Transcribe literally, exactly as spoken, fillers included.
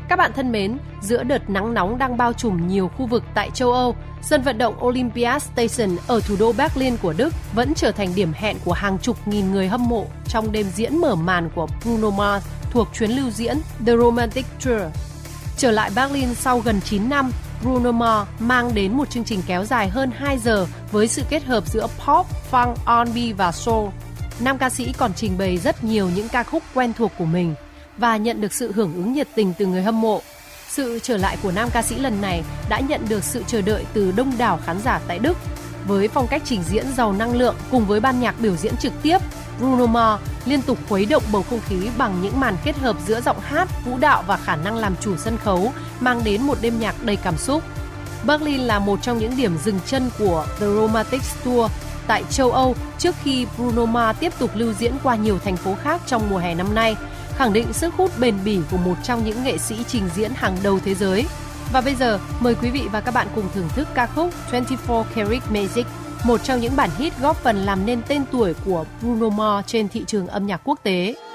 Các bạn thân mến, giữa đợt nắng nóng đang bao trùm nhiều khu vực tại châu Âu, sân vận động Olympia Station ở thủ đô Berlin của Đức vẫn trở thành điểm hẹn của hàng chục nghìn người hâm mộ trong đêm diễn mở màn của Bruno Mars thuộc chuyến lưu diễn The Romantic Tour. Trở lại Berlin sau gần chín năm, Bruno Mars mang đến một chương trình kéo dài hơn hai giờ với sự kết hợp giữa pop, funk, R and B và soul. Nam ca sĩ còn trình bày rất nhiều những ca khúc quen thuộc của mình và nhận được sự hưởng ứng nhiệt tình từ người hâm mộ. Sự trở lại của nam ca sĩ lần này đã nhận được sự chờ đợi từ đông đảo khán giả tại Đức. Với phong cách trình diễn giàu năng lượng cùng với ban nhạc biểu diễn trực tiếp, Bruno Mars liên tục khuấy động bầu không khí bằng những màn kết hợp giữa giọng hát, vũ đạo và khả năng làm chủ sân khấu, mang đến một đêm nhạc đầy cảm xúc. Berlin là một trong những điểm dừng chân của The Romantic Tour tại châu Âu trước khi Bruno Mars tiếp tục lưu diễn qua nhiều thành phố khác trong mùa hè năm nay, khẳng định sức hút bền bỉ của một trong những nghệ sĩ trình diễn hàng đầu thế giới. Và bây giờ, mời quý vị và các bạn cùng thưởng thức ca khúc hai mươi tư Karat Magic, một trong những bản hit góp phần làm nên tên tuổi của Bruno Mars trên thị trường âm nhạc quốc tế.